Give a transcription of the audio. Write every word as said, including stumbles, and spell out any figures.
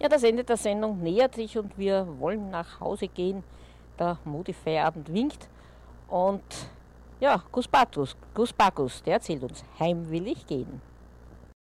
Ja, das Ende der Sendung nähert sich und wir wollen nach Hause gehen. Der Modi-Feierabend winkt und ja, Gus Batus, Gus Bakus, der erzählt uns, heim will ich gehen.